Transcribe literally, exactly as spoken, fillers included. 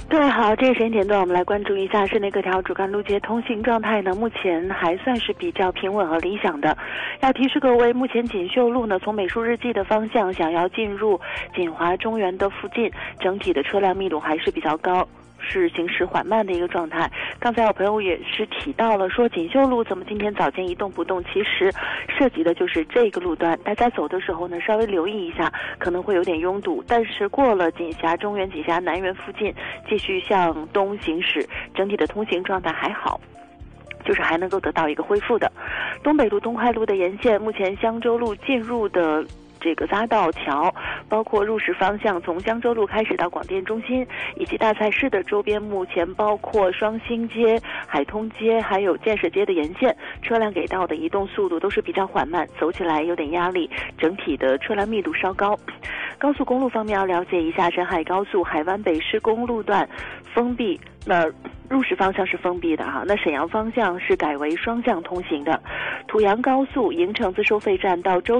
各位好，这个时间点段我们来关注一下市内各条主干路街通行状态呢，目前还算是比较平稳和理想的。要提示各位，目前锦绣路呢，从美术日记的方向想要进入锦华中园的附近，整体的车辆密度还是比较高，是行驶缓慢的一个状态。刚才有朋友也是提到了说锦绣路怎么今天早间一动不动，其实涉及的就是这个路段，大家走的时候呢稍微留意一下，可能会有点拥堵，但是过了锦霞中园、锦霞南园附近继续向东行驶，整体的通行状态还好，就是还能够得到一个恢复的。东北路、东快路的沿线，目前香洲路进入的这个匝道桥，包括入市方向从香洲路开始到广电中心以及大菜市的周边，目前包括双星街、海通街还有建设街的沿线，车辆给到的移动速度都是比较缓慢，走起来有点压力，整体的车辆密度稍高。高速公路方面要了解一下，沈海高速海湾北施工路段封闭，那入市方向是封闭的哈，那沈阳方向是改为双向通行的。土阳高速营城自收费站到周